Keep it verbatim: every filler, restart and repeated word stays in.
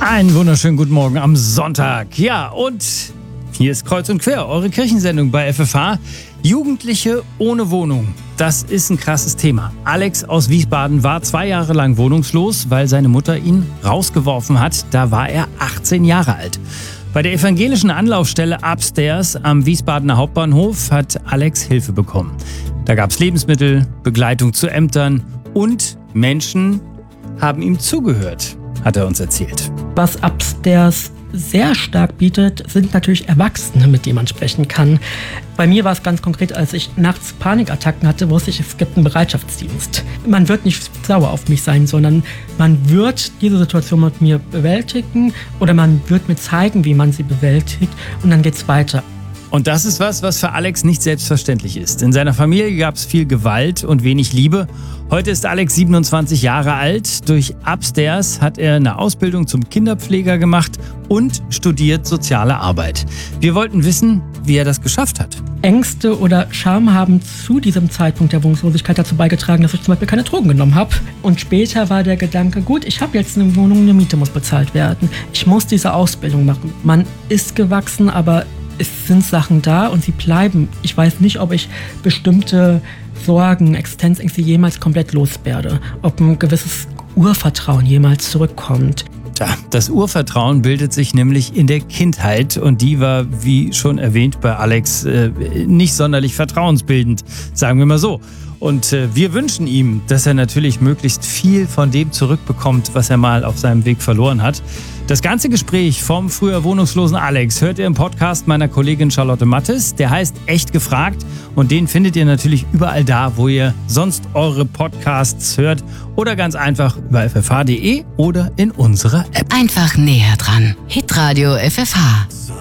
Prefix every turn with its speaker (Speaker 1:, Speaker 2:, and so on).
Speaker 1: Einen wunderschönen guten Morgen am Sonntag. Ja, und hier ist Kreuz und Quer, eure Kirchensendung bei F F H. Jugendliche ohne Wohnung. Das ist ein krasses Thema. Alex aus Wiesbaden war zwei Jahre lang wohnungslos, weil seine Mutter ihn rausgeworfen hat. Da war er achtzehn Jahre alt. Bei der evangelischen Anlaufstelle Upstairs am Wiesbadener Hauptbahnhof hat Alex Hilfe bekommen. Da gab es Lebensmittel, Begleitung zu Ämtern und Menschen haben ihm zugehört, hat er uns erzählt.
Speaker 2: Was Upstairs sehr stark bietet, sind natürlich Erwachsene, mit denen man sprechen kann. Bei mir war es ganz konkret, als ich nachts Panikattacken hatte, wusste ich, es gibt einen Bereitschaftsdienst. Man wird nicht sauer auf mich sein, sondern man wird diese Situation mit mir bewältigen oder man wird mir zeigen, wie man sie bewältigt und dann geht's weiter.
Speaker 1: Und das ist was, was für Alex nicht selbstverständlich ist. In seiner Familie gab es viel Gewalt und wenig Liebe. Heute ist Alex siebenundzwanzig Jahre alt. Durch Upstairs hat er eine Ausbildung zum Kinderpfleger gemacht und studiert soziale Arbeit. Wir wollten wissen, wie er das geschafft hat.
Speaker 2: Ängste oder Scham haben zu diesem Zeitpunkt der Wohnungslosigkeit dazu beigetragen, dass ich zum Beispiel keine Drogen genommen habe. Und später war der Gedanke, gut, ich habe jetzt eine Wohnung, eine Miete muss bezahlt werden. Ich muss diese Ausbildung machen. Man ist gewachsen, aber es sind Sachen da und sie bleiben. Ich weiß nicht, ob ich bestimmte Sorgen, Existenzängste jemals komplett loswerde. Ob ein gewisses Urvertrauen jemals zurückkommt.
Speaker 1: Tja, das Urvertrauen bildet sich nämlich in der Kindheit und die war, wie schon erwähnt, bei Alex äh, nicht sonderlich vertrauensbildend, sagen wir mal so. Und äh, wir wünschen ihm, dass er natürlich möglichst viel von dem zurückbekommt, was er mal auf seinem Weg verloren hat. Das ganze Gespräch vom früher wohnungslosen Alex hört ihr im Podcast meiner Kollegin Charlotte Mattes. Der heißt Echt gefragt und den findet ihr natürlich überall da, wo ihr sonst eure Podcasts hört oder ganz einfach über f f h punkt d e oder in unserer App.
Speaker 3: Einfach näher dran. Hitradio F F H.